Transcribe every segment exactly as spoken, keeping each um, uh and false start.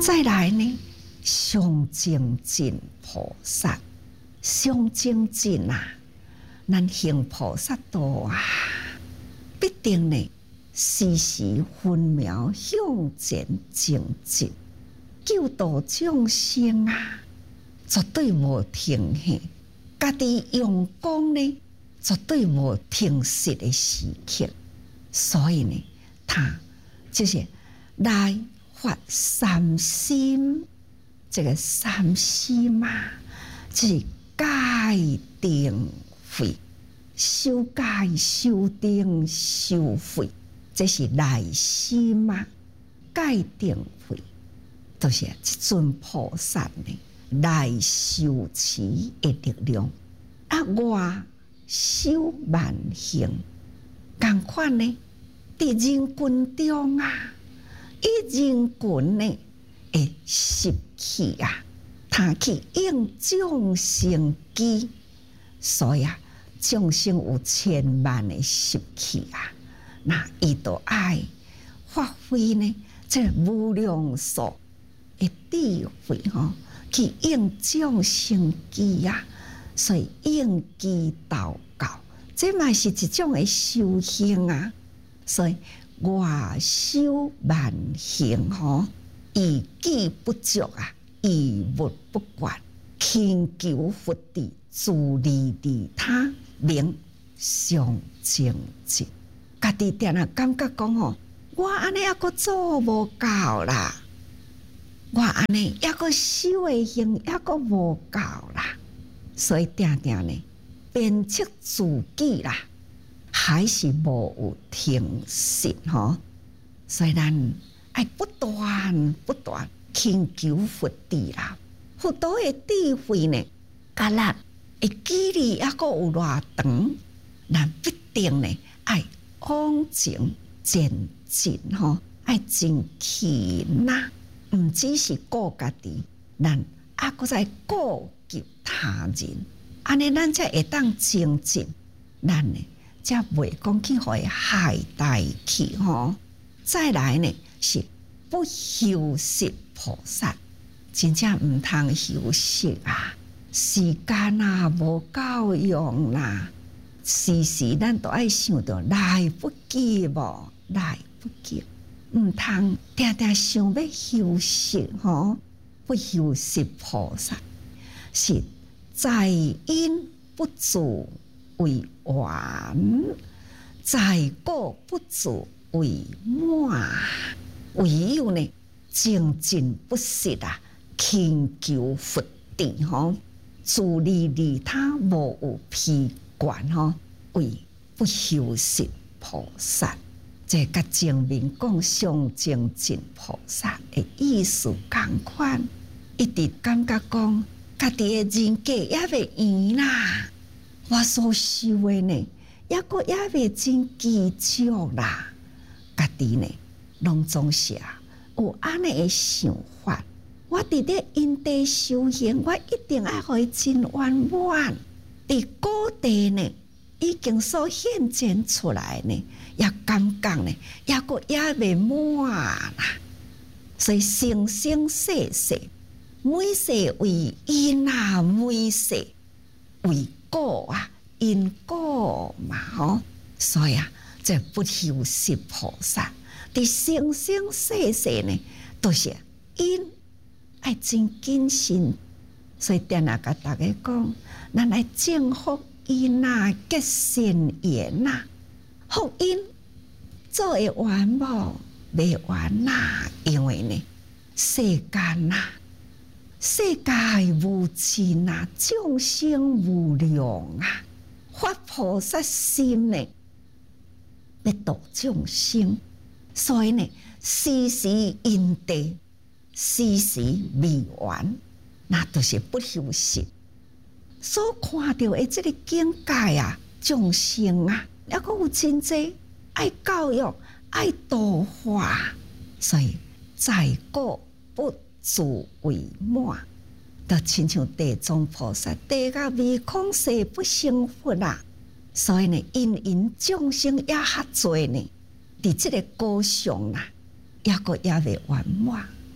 再来呢，上精进菩萨，上精进啊，咱行菩萨道啊，必定呢时时分秒向前精进，救度众生啊，绝对无停歇。家己用功呢，绝对无停息的时刻。所以呢，他就是来发三心，这个三心啊，就是戒定慧，修戒、修定、修慧，这是内心啊。戒定慧，就是这尊菩萨呢，内修持的力量，啊，外修万行，同款呢，伫人群中啊，以人群呢的习气啊，他去应众生机，所以啊，众生有千万的习气啊，那伊就爱发挥呢，这无量数的智慧吼，去应众生机啊，所以应机祷告，这嘛是一种的修行啊。所以外修万行吼，以己不足啊，以物不管，勤求福地，自利利他，名上精进。家己定啊感觉讲吼，我安尼抑阁做无够啦，我安尼抑阁修的行抑阁无够啦，所以定定呢鞭策自己啦，还是无有停息吼。所以咱爱不断不断勤求佛地啦，佛道的智慧呢，甲咱会距离抑阁有偌长，咱必定呢爱往前前进吼，爱真勤呐，毋只是顾家己，咱还阁在顾及他人，安尼咱才会当精进，咱呢才袂讲去互伊害大去吼。再来呢是不休息菩萨，真正毋通休息啊，时间啊无够用啦，时时咱都爱想到来不及无，来不及，毋通定定想要休息吼。不休息菩萨是在因不足为完，在果不足为满，唯有呢精进不息啊，勤求福地吼，自利利他，无有疲倦吼，为不休息菩萨。这甲前面讲上精进菩萨的意思同款，一直感觉讲家己的人格也未圆啦，我所修的呢，也阁也未真具足啦。家己呢，拢总是啊有安尼的想法，我伫咧因地修行，我一定爱互伊真圆满。伫古地呢，已经所显现出来呢，也感觉呢，也阁也未满啦。所以生生世世，每世为因啊，每世为果啊，因果嘛吼。所以啊，这不休息菩萨，伫生生世世呢，都是因爱真谨慎。所以定下甲大家讲，咱来种福因啊，结善缘啊，福因做会完无？未完啦，因为呢，世间啊，世界无尽啊，众生无量啊，发菩萨心呢，要度众生，所以呢，时时因地，时时未完，那都是不休息。所看到的这个境界啊，众生啊，也阁有真济爱教育、爱度化，所以在果不足为满，就亲像地藏菩萨地甲未空世不成佛啦。所以呢，因因众生也较侪呢，伫这个高尚啦，也阁也未圆满。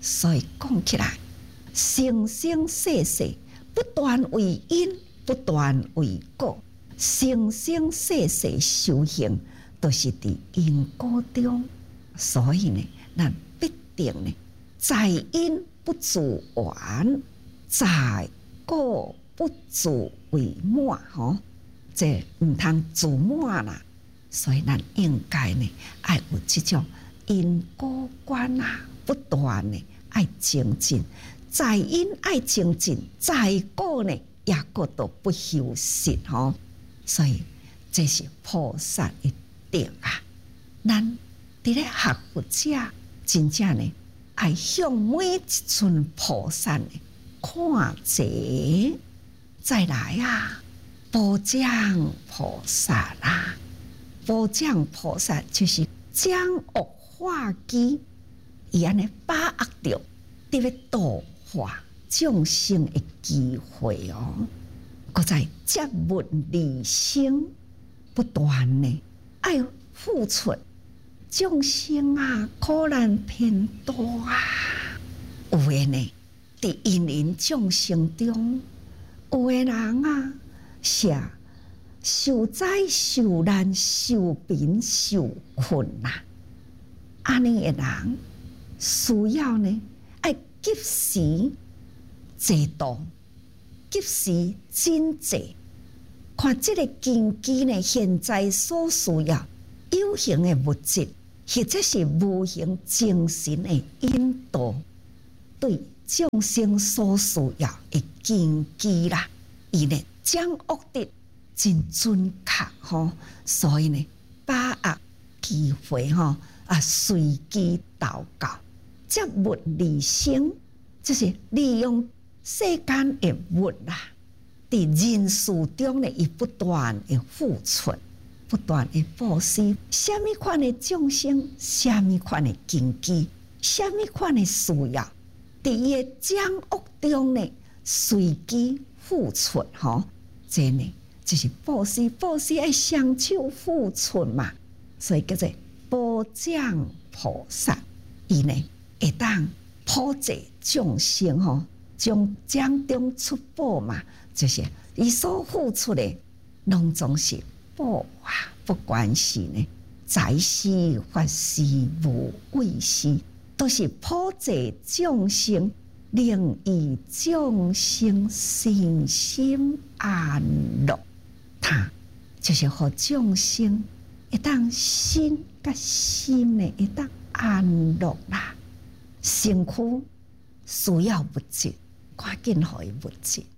所以讲起来，生生世世不断为因，不断为果，生生世世修行都是伫因果中。所以呢，咱必定呢，在因不自完，在果不自为满。吼，这唔通自满啦。所以咱应该呢，爱有这种因果观啊，不断呢爱精进，在因爱精进，在果呢也果都不休息。吼，所以这是菩萨一定啊。咱伫咧学佛者，真正呢爱向每一尊菩萨呢看齐，再来啊，宝藏菩萨啦，宝藏菩萨就是将恶化机，伊安尼把握着伫咧度化众生的机会哦，搁在接物离生，不断呢爱付出。众生啊，苦难偏多啊！有的呢，伫因缘众生中，有的人啊，是受灾、受难、受贫、受困呐。安尼的人需要呢，爱及时济度，及时真济。看这个经济呢，现在所需要有形的物质。或者是无形精神的引导，对众生所需要的根基啦，伊呢掌握得真准确吼，所以呢把握机会吼啊，随机祷告，接物离生，就是利用世间的物啦，伫人世中呢，伊不断的付出。不断的布施，什么款的众生，什么款的经济，什么款的需要，伫伊的掌握中呢，随机付出吼，这呢就是布施，布施爱双手付出嘛，所以叫做宝藏菩萨，伊呢会当普济众生吼，从掌中出宝嘛，就是伊所付出的，拢总是。宝啊，不管是呢财施、法施、无畏施，都是普济众生，令以众生身心安乐。他就是互众生一当心甲心呢，一当安乐啦。身躯需要物质，赶紧互伊物质。